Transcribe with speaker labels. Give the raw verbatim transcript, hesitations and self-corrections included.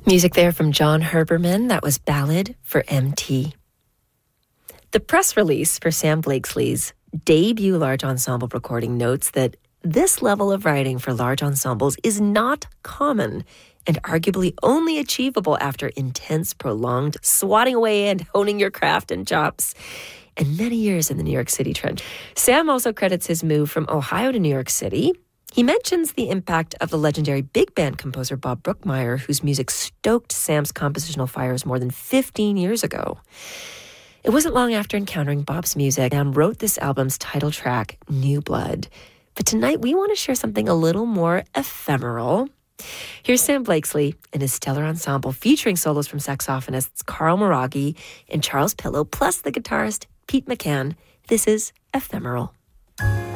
Speaker 1: Music there from John Herbermann. That was Ballad for M T. The press release for Sam Blakeslee's debut large ensemble recording notes that this level of writing for large ensembles is not common and arguably only achievable after intense, prolonged swatting away and honing your craft and chops and many years in the New York City trench. Sam also credits his move from Ohio to New York City. He mentions the impact of the legendary big band composer Bob Brookmeyer, whose music stoked Sam's compositional fires more than fifteen years ago. It wasn't long after encountering Bob's music, Sam wrote this album's title track, New Blood. But tonight, we want to share something a little more ephemeral. Here's Sam Blakeslee and his stellar ensemble featuring solos from saxophonists Carl Maraghi and Charles Pillow, plus the guitarist Pete McCann. This is Ephemeral.